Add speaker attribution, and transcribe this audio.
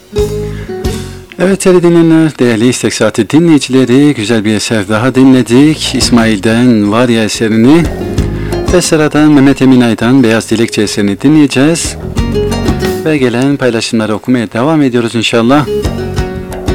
Speaker 1: Evet değerli dinleyenler, değerli İstek Saati dinleyicileri, güzel bir eser daha dinledik. İsmail'den Var Ya eserini ve sıradan Mehmet Emin Ay'dan Beyaz Dilekçe eserini dinleyeceğiz. Ve gelen paylaşımları okumaya devam ediyoruz inşallah.